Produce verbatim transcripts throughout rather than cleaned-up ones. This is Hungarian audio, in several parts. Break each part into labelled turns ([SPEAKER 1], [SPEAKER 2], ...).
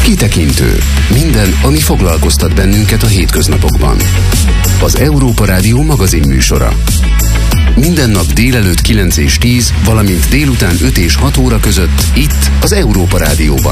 [SPEAKER 1] Kitekintő. Minden, ami foglalkoztat bennünket a hétköznapokban. Az Európa Rádió magazin műsora. Minden nap délelőtt kilenc és tíz, valamint délután öt és hat óra között itt az Európa Rádióban.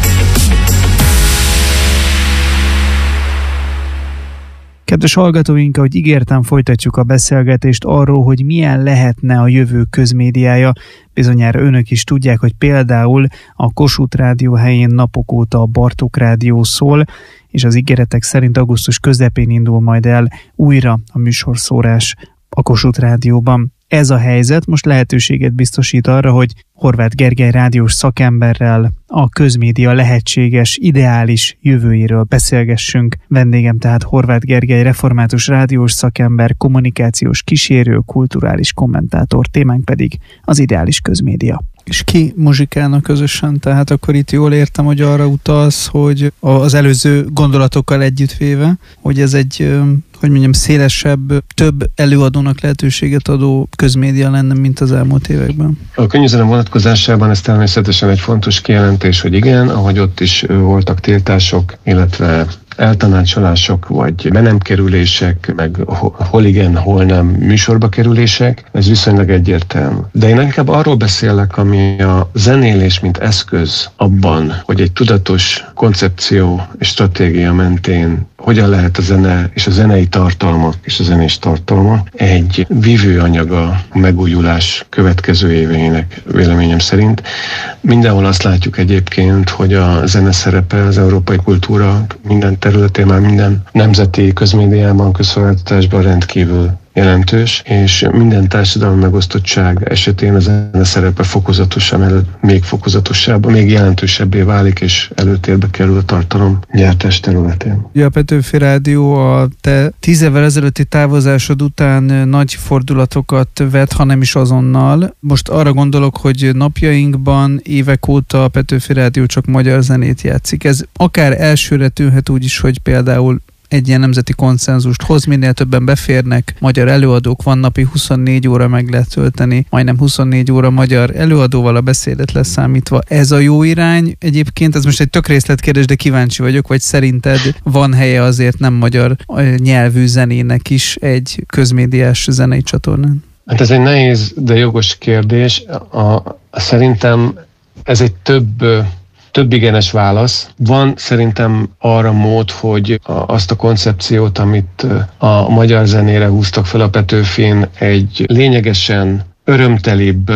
[SPEAKER 2] Kedves hallgatóink, ahogy ígértem, folytatjuk a beszélgetést arról, hogy milyen lehetne a jövő közmédiája. Bizonyára önök is tudják, hogy például a Kossuth Rádió helyén napok óta a Bartók Rádió szól, és az ígéretek szerint augusztus közepén indul majd el újra a műsorszórás a Kossuth Rádióban. Ez a helyzet most lehetőséget biztosít arra, hogy Horváth Gergely rádiós szakemberrel a közmédia lehetséges, ideális jövőjéről beszélgessünk. Vendégem tehát Horváth Gergely református rádiós szakember, kommunikációs kísérő, kulturális kommentátor, témánk pedig az ideális közmédia. És ki muzsikálnak közösen, tehát akkor itt jól értem, hogy arra utalsz, hogy az előző gondolatokkal együttvéve, hogy ez egy, hogy mondjam, szélesebb, több előadónak lehetőséget adó közmédia lenne, mint az elmúlt években.
[SPEAKER 3] A könnyűzene vonatkozásában ez természetesen egy fontos kijelentés, hogy igen, ahogy ott is voltak tiltások, illetve eltanácsolások, vagy be nem kerülések, meg hol igen, hol nem műsorba kerülések, ez viszonylag egyértelmű. De én inkább arról beszélek, ami a zenélés, mint eszköz abban, hogy egy tudatos koncepció és stratégia mentén hogyan lehet a zene és a zenei tartalmak és a zenés tartalmak egy vívő anyaga a megújulás következő éveinek véleményem szerint. Mindenhol azt látjuk egyébként, hogy a zene szerepe az európai kultúra minden területén, már minden nemzeti közmédiában, közszolgáltatásban rendkívül jelentős, és minden társadalmi megosztottság esetén a zene szerepe fokozatosan, elő, még fokozatosabban, még jelentősebbé válik, és előtérbe kerül a tartalom gyártás területén.
[SPEAKER 2] Ja, a Petőfi Rádió a te tíz évvel ezelőtti távozásod után nagy fordulatokat vett, ha nem is azonnal. Most arra gondolok, hogy napjainkban évek óta a Petőfi Rádió csak magyar zenét játszik. Ez akár elsőre tűnhet úgy is, hogy például egy ilyen nemzeti konszenzust hoz, minél többen beférnek, magyar előadók van, napi huszonnégy óra meg lehet tölteni, majdnem huszonnégy óra magyar előadóval, a beszédet leszámítva. Ez a jó irány egyébként, ez most egy tök részletkérdés, de kíváncsi vagyok, vagy szerinted van helye azért nem magyar nyelvű zenének is egy közmédiás zenei csatornán?
[SPEAKER 3] Hát ez egy nehéz, de jogos kérdés. A, szerintem ez egy több... Több igenes válasz. Van szerintem arra mód, hogy azt a koncepciót, amit a magyar zenére húztak fel a Petőfin, egy lényegesen örömtelibb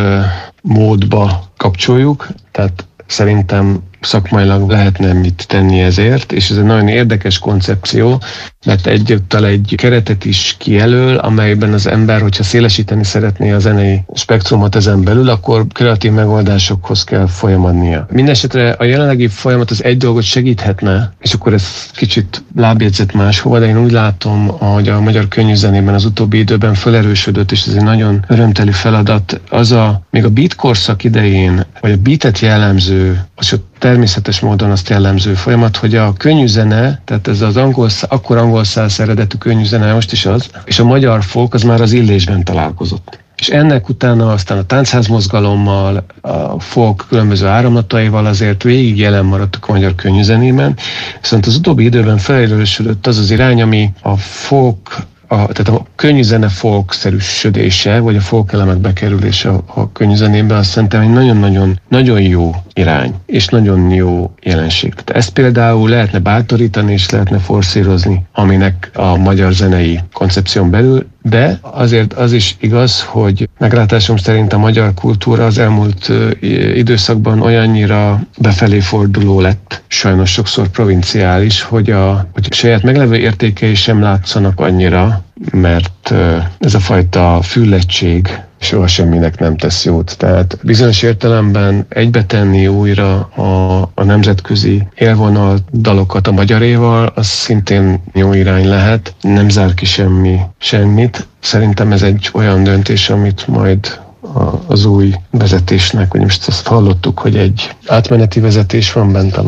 [SPEAKER 3] módba kapcsoljuk. Tehát szerintem szakmailag lehetne mit tenni ezért, és ez egy nagyon érdekes koncepció, mert egyúttal egy keretet is kijelöl, amelyben az ember, hogyha szélesíteni szeretné a zenei spektrumot ezen belül, akkor kreatív megoldásokhoz kell folyamodnia. Mindenesetre a jelenlegi folyamat az egy dolgot segíthetne, és akkor ez kicsit lábjegyzett máshova, de én úgy látom, hogy a magyar könnyűzenében az utóbbi időben felerősödött, és ez egy nagyon örömteli feladat. Az a, még a beat korszak idején, vagy a beatet jellemző, az természetes módon azt jellemző folyamat, hogy a könnyűzene, tehát ez az angol, akkor angol száz eredetű könnyűzene, most is az, és a magyar folk az már az illésben találkozott. És ennek utána aztán a táncházmozgalommal, a folk különböző áramlataival azért végig jelen maradtak a magyar könnyűzenében, viszont az utóbbi időben felerősödött az az irány, ami a folk, a, tehát a könnyűzene folk-szerűsödése, vagy a folk elemek bekerülése a, a könnyűzenében, azt szerintem egy nagyon-nagyon nagyon jó irány, és nagyon jó jelenség. Tehát ezt például lehetne bátorítani, és lehetne forszírozni, aminek a magyar zenei koncepción belül, de azért az is igaz, hogy meglátásom szerint a magyar kultúra az elmúlt időszakban olyannyira befelé forduló lett, sajnos sokszor provinciális, hogy a, hogy a saját meglevő értékei sem látszanak annyira, mert ez a fajta füllettség soha semminek nem tesz jót. Tehát bizonyos értelemben egybetenni újra a, a nemzetközi élvonal dalokat a magyaréval, az szintén jó irány lehet. Nem zár ki semmi semmit. Szerintem ez egy olyan döntés, amit majd az új vezetésnek, hogy most azt hallottuk, hogy egy átmeneti vezetés van bent, amely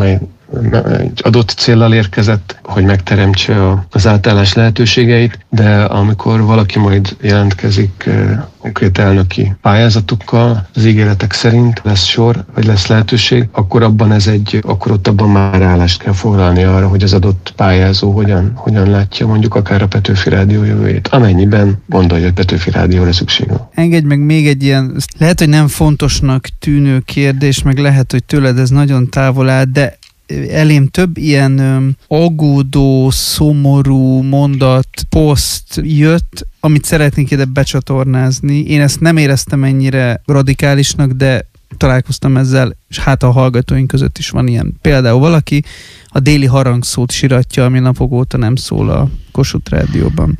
[SPEAKER 3] egy adott céllal érkezett, hogy megteremtse az átállás lehetőségeit, de amikor valaki majd jelentkezik konkrét elnöki pályázatukkal, az ígéretek szerint lesz sor, vagy lesz lehetőség, akkor abban ez egy, akkor ott abban már állást kell foglalni arra, hogy az adott pályázó hogyan, hogyan látja mondjuk akár a Petőfi Rádió jövőjét, amennyiben gondolja, hogy Petőfi Rádióra szükség van.
[SPEAKER 2] Engedj meg még egy ilyen, lehet, hogy nem fontosnak tűnő kérdés, meg lehet, hogy tőled ez nagyon távol áll, de elém több ilyen öm, aggódó, szomorú mondat, poszt jött, amit szeretnék ide becsatornázni. Én ezt nem éreztem ennyire radikálisnak, de találkoztam ezzel, és hát a hallgatóink között is van ilyen. Például valaki a déli harangszót siratja, ami napok óta nem szól a Kossuth Rádióban.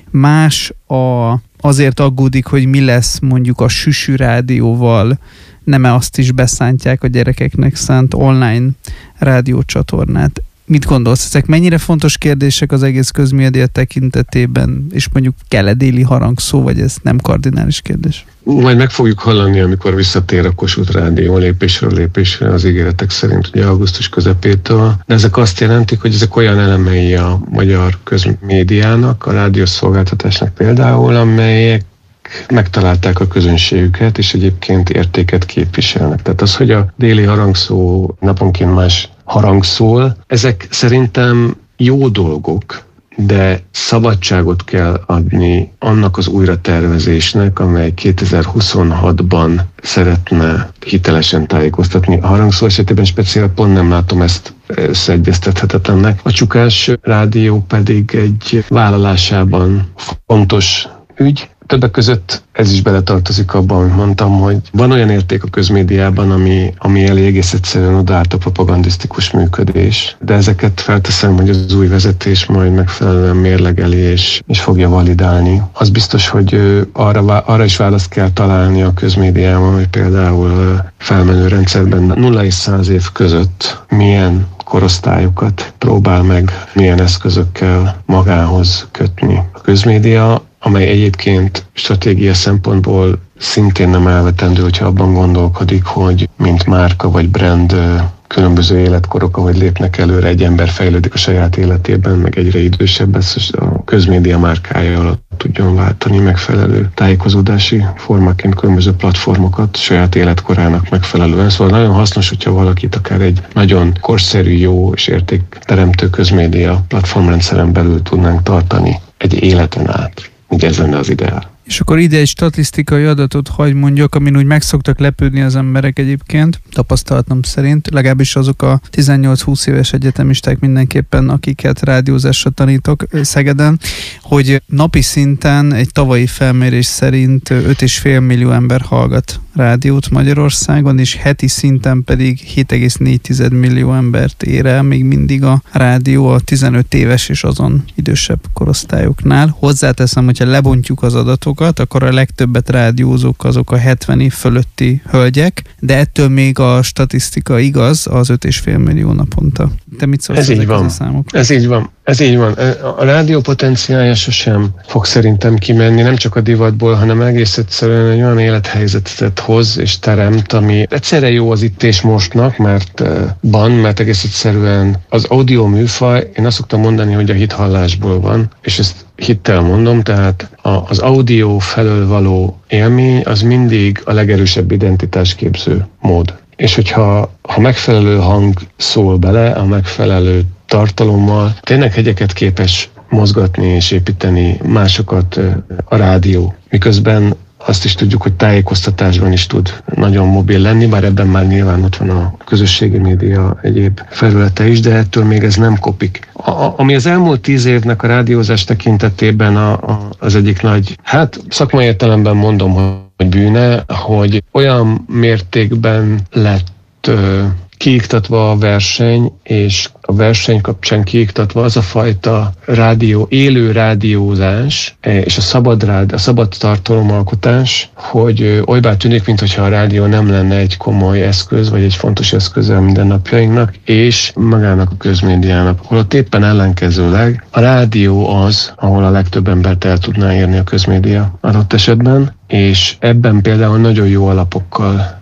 [SPEAKER 2] Más a, azért aggódik, hogy mi lesz mondjuk a Süsű Rádióval, nem-e azt is beszántják a gyerekeknek szánt online rádiócsatornát. Mit gondolsz, ezek mennyire fontos kérdések az egész közmédia tekintetében, és mondjuk kell-e déli harangszó, vagy ez nem kardinális kérdés?
[SPEAKER 3] Majd meg fogjuk hallani, amikor visszatér a Kossuth Rádió lépésről lépésre az ígéretek szerint, ugye augusztus közepétől. De ezek azt jelentik, hogy ezek olyan elemei a magyar közmédiának, a rádiószolgáltatásnak például, amelyek megtalálták a közönségüket, és egyébként értéket képviselnek. Tehát az, hogy a déli harangszó naponként más harangszól, ezek szerintem jó dolgok, de szabadságot kell adni annak az újratervezésnek, amely kétezer-huszonhatban szeretne hitelesen tájékoztatni. A harangszó esetében speciál pont nem látom ezt összeegyeztethetetlennek. A Csukás Rádió pedig egy vállalásában fontos ügy. Többek között ez is beletartozik abban, amit mondtam, hogy van olyan érték a közmédiában, ami, ami elég egész egyszerűen odaállt a propagandisztikus működés. De ezeket felteszem, hogy az új vezetés majd megfelelően mérlegeli és, és fogja validálni. Az biztos, hogy arra, arra is választ kell találni a közmédiában, hogy például felmenő rendszerben nulla és száz év között milyen korosztályokat próbál meg, milyen eszközökkel magához kötni. A közmédia, amely egyébként stratégia szempontból szintén nem elvetendő, hogyha abban gondolkodik, hogy mint márka vagy brand különböző életkorok, ahogy lépnek előre, egy ember fejlődik a saját életében, meg egyre idősebb lesz, a közmédia márkája alatt tudjon váltani megfelelő tájékozódási formaként különböző platformokat saját életkorának megfelelően. Szóval nagyon hasznos, hogyha valakit akár egy nagyon korszerű, jó és értékteremtő közmédia platformrendszeren belül tudnánk tartani egy életen át. Ugye ez lenne az ideál.
[SPEAKER 2] És akkor ide egy statisztikai adatot hagy mondjak, amin úgy meg szoktak lepődni az emberek egyébként, tapasztalatom szerint, legalábbis azok a tizennyolc-húsz éves egyetemisták mindenképpen, akiket rádiózásra tanítok Szegeden, hogy napi szinten egy tavalyi felmérés szerint öt és fél millió ember hallgat rádiót Magyarországon, és heti szinten pedig hét egész négy millió embert ér el még mindig a rádió a tizenöt éves és azon idősebb korosztályoknál. Hozzáteszem, hogyha lebontjuk az adatokat, akkor a legtöbbet rádiózók azok a hetven év fölötti hölgyek, de ettől még a statisztika igaz, az öt és fél millió naponta. Te mit szólsz ezek a számok?
[SPEAKER 3] Ez így van. Ez így van. A rádió potenciálja sosem fog szerintem kimenni, nem csak a divatból, hanem egész egyszerűen egy olyan élethelyzetet hoz és teremt, ami egyszerre jó az itt és mostnak, mert van, mert egész egyszerűen az audio műfaj, én azt szoktam mondani, hogy a hithallásból van, és ezt hittel mondom, tehát az audio felől való élmény az mindig a legerősebb identitásképző mód. És hogyha ha megfelelő hang szól bele, a megfelelő tartalommal, tényleg hegyeket képes mozgatni és építeni másokat a rádió. Miközben azt is tudjuk, hogy tájékoztatásban is tud nagyon mobil lenni, bár ebben már nyilván ott van a közösségi média egyéb felülete is, de ettől még ez nem kopik. A, ami az elmúlt tíz évnek a rádiózás tekintetében a, a, az egyik nagy, hát szakmai értelemben mondom, hogy bűne, hogy olyan mértékben lett ö, kiiktatva a verseny, és a verseny kapcsán kiiktatva az a fajta rádió, élő rádiózás és a szabad, rád, a szabad tartalomalkotás, hogy olybá tűnik, mintha a rádió nem lenne egy komoly eszköz, vagy egy fontos eszköze a mindennapjainknak, és magának a közmédiának. Holott éppen ellenkezőleg a rádió az, ahol a legtöbb embert el tudná érni a közmédia adott esetben, és ebben például nagyon jó alapokkal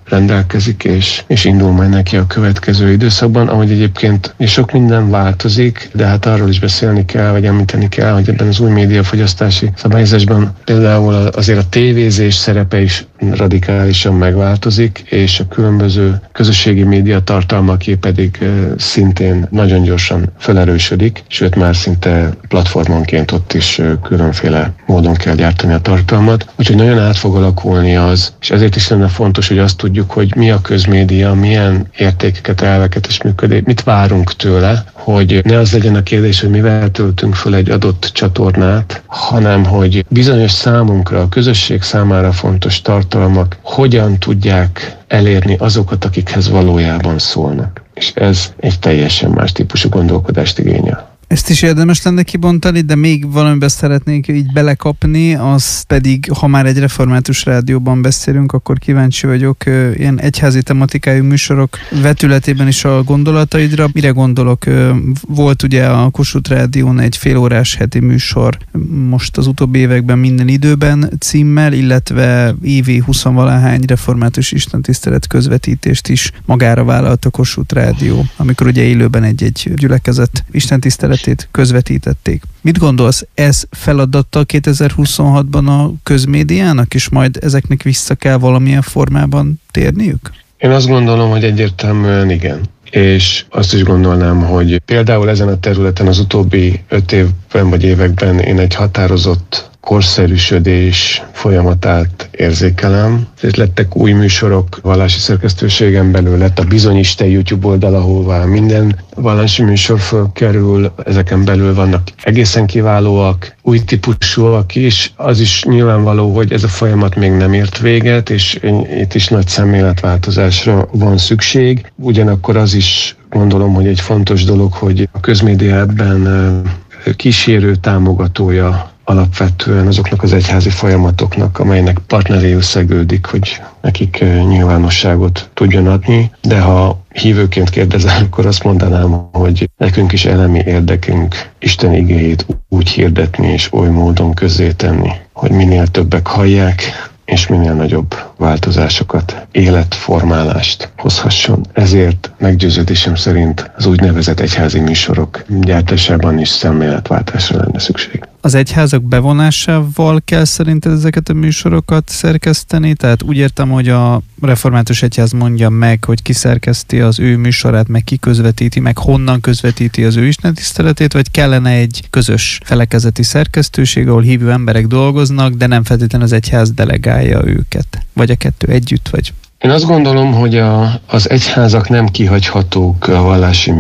[SPEAKER 3] rendelkezik, és, és indul majd neki a következő időszakban, ahogy egyébként sok minden változik, de hát arról is beszélni kell, vagy említeni kell, hogy ebben az új médiafogyasztási szabályozásban például azért a tévézés szerepe is radikálisan megváltozik, és a különböző közösségi média tartalmaké pedig szintén nagyon gyorsan felerősödik, sőt már szinte platformonként ott is különféle módon kell gyártani a tartalmat. Úgyhogy nagyon át fog alakulni az, és ezért is lenne fontos, hogy azt tudjuk, hogy mi a közmédia, milyen értékeket, elveket és működés, mit várunk tőle, hogy ne az legyen a kérdés, hogy mivel töltünk föl egy adott csatornát, hanem hogy bizonyos számunkra, a közösség számára fontos tartalmak hogyan tudják elérni azokat, akikhez valójában szólnak. És ez egy teljesen más típusú gondolkodást igényel.
[SPEAKER 2] Ezt is érdemes lenne kibontani, de még valamiben szeretnék így belekapni, az pedig, ha már egy református rádióban beszélünk, akkor kíváncsi vagyok ilyen egyházi tematikájú műsorok vetületében is a gondolataidra. Mire gondolok? Volt ugye a Kossuth Rádión egy félórás heti műsor most az utóbbi években Minden időben címmel, illetve évi huszonvalahány református istentisztelet közvetítést is magára vállalt a Kossuth Rádió, amikor ugye élőben egy-egy gyülekezet istentisztelet közvetítették. Mit gondolsz, ez feladata kétezer-huszonhatban a közmédiának, és majd ezeknek vissza kell valamilyen formában térniük?
[SPEAKER 3] Én azt gondolom, hogy egyértelműen igen. És azt is gondolnám, hogy például ezen a területen az utóbbi öt évben vagy években én egy határozott korszerűsödés folyamatát érzékelem. És lettek új műsorok vallási szerkesztőségen belül, lett a Bizonyisten YouTube oldal, ahová minden vallási műsor fölkerül, ezeken belül vannak egészen kiválóak, új típusúak is. Az is nyilvánvaló, hogy ez a folyamat még nem ért véget, és itt is nagy szemléletváltozásra van szükség. Ugyanakkor az is gondolom, hogy egy fontos dolog, hogy a közmédia ebben kísérő támogatója alapvetően azoknak az egyházi folyamatoknak, amelynek partneréül szegődik, hogy nekik nyilvánosságot tudjon adni. De ha hívőként kérdezel, akkor azt mondanám, hogy nekünk is elemi érdekünk Isten igéjét úgy hirdetni és oly módon közzétenni, hogy minél többek hallják, és minél nagyobb változásokat, életformálást hozhasson. Ezért meggyőződésem szerint az úgynevezett egyházi műsorok gyártásában is szemléletváltásra lenne szükség.
[SPEAKER 2] Az egyházak bevonásával kell szerinted ezeket a műsorokat szerkeszteni? Tehát úgy értem, hogy a református egyház mondja meg, hogy ki szerkeszti az ő műsorát, meg ki közvetíti, meg honnan közvetíti az ő istentiszteletét, vagy kellene egy közös felekezeti szerkesztőség, ahol hívő emberek dolgoznak, de nem feltétlenül az egyház delegálja őket? Vagy a kettő együtt, vagy...
[SPEAKER 3] Én azt gondolom, hogy a, az egyházak nem kihagyhatók a vallási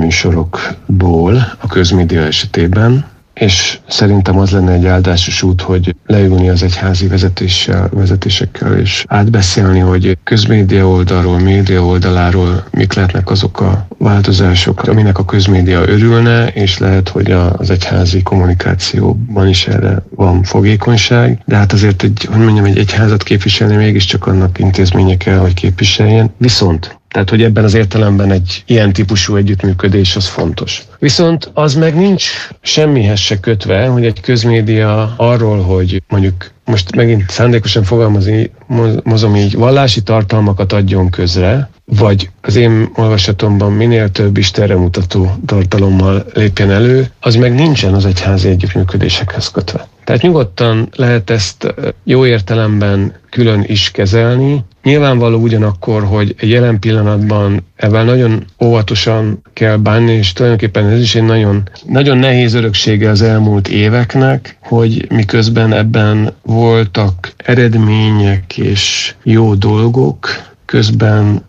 [SPEAKER 3] műsorokból a közmédia esetében, és szerintem az lenne egy áldásos út, hogy leülni az egyházi vezetéssel, vezetésekkel, és átbeszélni, hogy közmédia oldalról, média oldaláról mik lehetnek azok a változások, aminek a közmédia örülne, és lehet, hogy az egyházi kommunikációban is erre van fogékonyság, de hát azért egy, hogy mondjam, egy egyházat képviselni mégiscsak annak intézménye kell, hogy képviseljen. Viszont tehát, hogy ebben az értelemben egy ilyen típusú együttműködés az fontos. Viszont az meg nincs semmihez se kötve, hogy egy közmédia arról, hogy mondjuk most megint szándékosan fogalmazni, mozom így, vallási tartalmakat adjon közre, vagy az én olvasatomban minél több Istenre mutató tartalommal lépjen elő, az meg nincsen az egyházi együttműködésekhez kötve. Tehát nyugodtan lehet ezt jó értelemben külön is kezelni. Nyilvánvaló ugyanakkor, hogy jelen pillanatban ebben nagyon óvatosan kell bánni, és tulajdonképpen ez is egy nagyon, nagyon nehéz öröksége az elmúlt éveknek, hogy miközben ebben voltak eredmények és jó dolgok, közben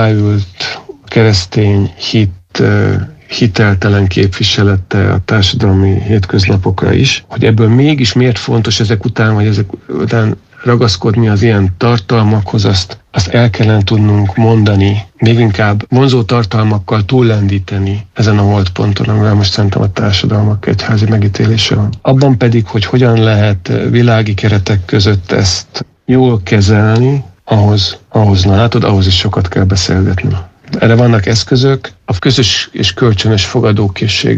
[SPEAKER 3] ráült keresztény hit, hiteltelen képviselete a társadalmi hétköznapokra is, hogy ebből mégis miért fontos ezek után, vagy ezek után ragaszkodni az ilyen tartalmakhoz, azt, azt el kellene tudnunk mondani, még inkább vonzó tartalmakkal túllendíteni ezen a holdponton, amivel most szerintem a társadalmak egyházi megítélése van. Abban pedig, hogy hogyan lehet világi keretek között ezt jól kezelni, ahhoz, ahhoz na látod, ahhoz is sokat kell beszélgetni. Erre vannak eszközök, a közös és kölcsönös fogadókészséget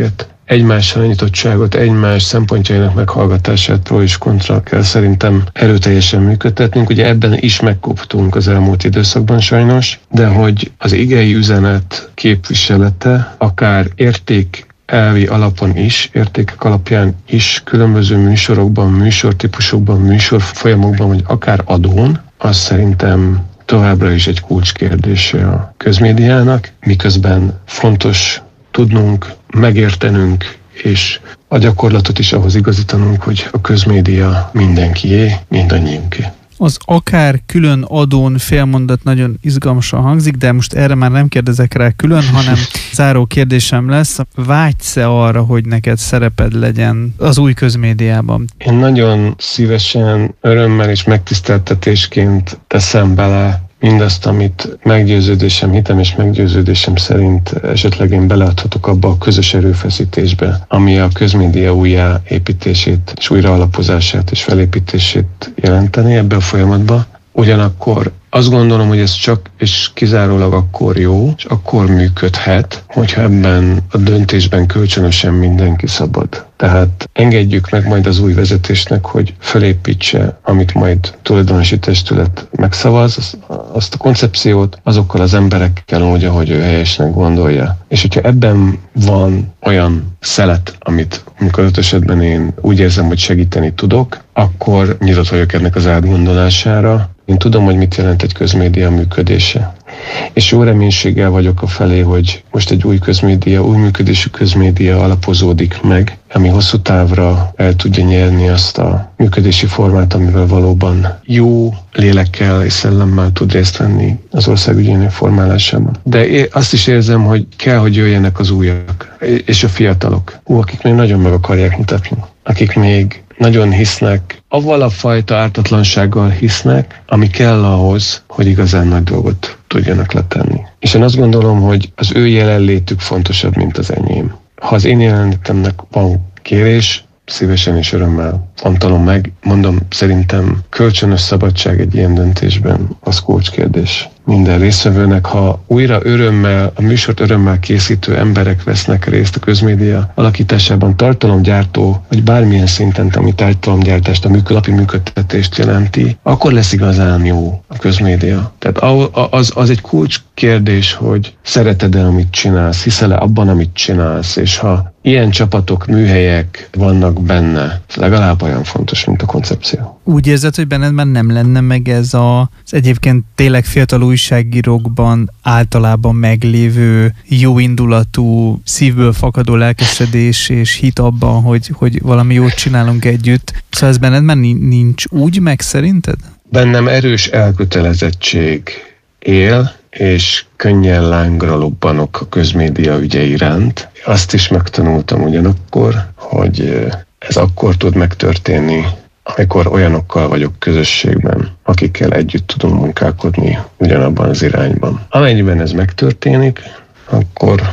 [SPEAKER 3] egymással nyitottságot, egymás szempontjainak meghallgatását pro és kontra kell szerintem erőteljesen működtetnünk. Ugye ebben is megkoptunk az elmúlt időszakban sajnos, de hogy az igei üzenet képviselete akár érték elvi alapon is, értékek alapján is különböző műsorokban, műsortípusokban, műsorfolyamokban, vagy akár adón, az szerintem továbbra is egy kulcskérdése a közmédiának, miközben fontos tudnunk, megértenünk, és a gyakorlatot is ahhoz igazítanunk, hogy a közmédia mindenkié, mindannyiunké.
[SPEAKER 2] Az akár külön adón félmondat nagyon izgalmasan hangzik, de most erre már nem kérdezek rá külön, hanem záró kérdésem lesz. Vágysz-e arra, hogy neked szereped legyen az új közmédiában?
[SPEAKER 3] Én nagyon szívesen, örömmel és megtiszteltetésként teszem bele mindazt, amit meggyőződésem, hitem és meggyőződésem szerint esetleg én beleadhatok abba a közös erőfeszítésbe, ami a közmédia újjáépítését és újraalapozását és felépítését jelenteni ebbe a folyamatba. Ugyanakkor azt gondolom, hogy ez csak és kizárólag akkor jó, és akkor működhet, hogyha ebben a döntésben kölcsönösen mindenki szabad. Tehát engedjük meg majd az új vezetésnek, hogy felépítse, amit majd tulajdonosi testület megszavaz, azt a koncepciót azokkal az emberekkel úgy, ahogy ő helyesnek gondolja. És hogyha ebben van olyan szelet, amit amikor öt esetben én úgy érzem, hogy segíteni tudok, akkor nyitott vagyok ennek az átgondolására. Én tudom, hogy mit jelent egy közmédia működése. És jó reménységgel vagyok a felé, hogy most egy új közmédia, új működésű közmédia alapozódik meg, ami hosszú távra el tudja nyerni azt a működési formát, amivel valóban jó lélekkel és szellemmel tud részt venni az ország ügyének formálásában. De azt is érzem, hogy kell, hogy jöjjenek az újak, és a fiatalok, Hú, akik még nagyon meg akarják mutatni, akik még nagyon hisznek, avval a fajta ártatlansággal hisznek, ami kell ahhoz, hogy igazán nagy dolgot tudjanak letenni. És én azt gondolom, hogy az ő jelenlétük fontosabb, mint az enyém. Ha az én jelenlétemnek van kérés, szívesen és örömmel fontolom meg. Mondom, szerintem kölcsönös szabadság egy ilyen döntésben az kulcskérdés minden résztvevőnek. Ha újra örömmel, a műsort örömmel készítő emberek vesznek részt a közmédia alakításában, tartalomgyártó, vagy bármilyen szinten, ami tartalomgyártást, a műkölapi működtetést jelenti, akkor lesz igazán jó a közmédia. Tehát az, az egy kulcskérdés, hogy szereted-e, amit csinálsz, hiszel-e abban, amit csinálsz, és ha ilyen csapatok, műhelyek vannak benne, legalább olyan fontos, mint a koncepció.
[SPEAKER 2] Úgy érzed, hogy benned már nem lenne meg ez a, az egyébként tényleg fiatal újságírókban általában meglévő jóindulatú, szívből fakadó lelkesedés és hit abban, hogy, hogy valami jót csinálunk együtt. Szóval ez benned már nincs úgy meg szerinted?
[SPEAKER 3] Bennem erős elkötelezettség él, és könnyen lángra lobbanok a közmédia ügye iránt. Azt is megtanultam ugyanakkor, hogy ez akkor tud megtörténni, amikor olyanokkal vagyok közösségben, akikkel együtt tudunk munkálkodni ugyanabban az irányban. Amennyiben ez megtörténik, akkor,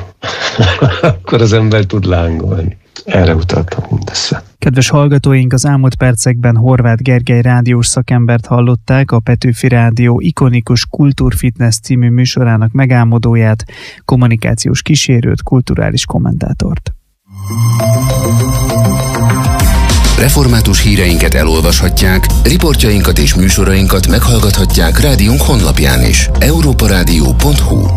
[SPEAKER 3] akkor az ember tud lángolni. Erre utaltam mindössze.
[SPEAKER 2] Kedves hallgatóink, az elmúlt percekben Horváth Gergely rádiós szakembert hallották, a Petőfi Rádió ikonikus Kultúrfitness című műsorának megálmodóját, kommunikációs kísérőt, kulturális kommentátort.
[SPEAKER 1] Református híreinket elolvashatják, riportjainkat és műsorainkat meghallgathatják rádiónk honlapján is. európaradio pont hu.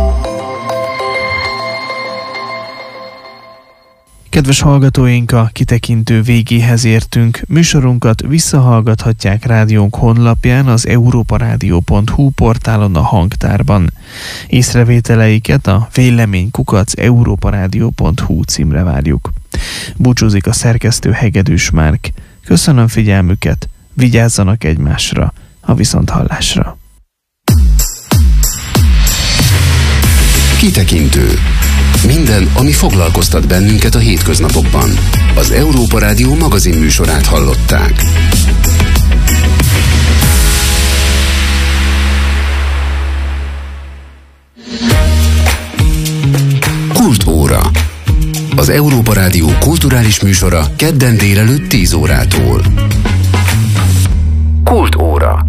[SPEAKER 2] Kedves hallgatóink, a kitekintő végéhez értünk. Műsorunkat visszahallgathatják rádiónk honlapján, az európaradio pont hu portálon, a hangtárban. Észrevételeiket a vélemény kukac európaradio pont hu címre várjuk. Búcsúzik a szerkesztő Hegedűs Márk. Köszönöm figyelmüket, vigyázzanak egymásra, a viszonthallásra.
[SPEAKER 1] Kitekintő. Minden, ami foglalkoztat bennünket a hétköznapokban. Az Európa Rádió magazin műsorát hallották. Kultóra. Az Európa Rádió kulturális műsora kedden délelőtt tíz órától. Kultóra.